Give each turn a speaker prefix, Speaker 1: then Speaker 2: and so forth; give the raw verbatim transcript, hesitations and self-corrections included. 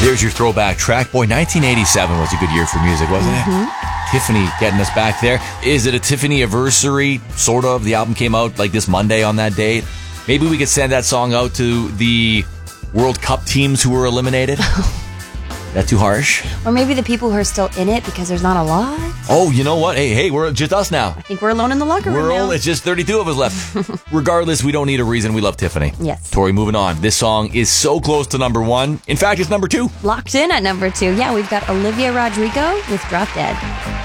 Speaker 1: There's your throwback track. Boy, nineteen eighty-seven was a good year for music, wasn't
Speaker 2: mm-hmm.
Speaker 1: it? Tiffany getting us back there. Is it a Tiffany anniversary? Sort of. The album came out like this Monday on that date. Maybe we could send that song out to the World Cup teams who were eliminated. That too harsh?
Speaker 2: Or maybe the people who are still in it because there's not a lot.
Speaker 1: Oh, you know what? Hey, hey, we're just us now.
Speaker 2: I think we're alone in the locker room
Speaker 1: We're
Speaker 2: now.
Speaker 1: all, it's just thirty-two of us left. Regardless, we don't need a reason we love Tiffany.
Speaker 2: Yes.
Speaker 1: Tori, moving on. This song is so close to number one. In fact, it's number two.
Speaker 2: Locked in at number two. Yeah, we've got Olivia Rodrigo with Drop Dead.